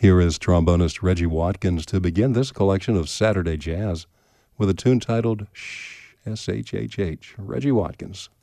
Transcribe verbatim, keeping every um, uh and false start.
Here is trombonist Reggie Watkins to begin this collection of Saturday Jazz with a tune titled Shh, S H H H. Reggie Watkins.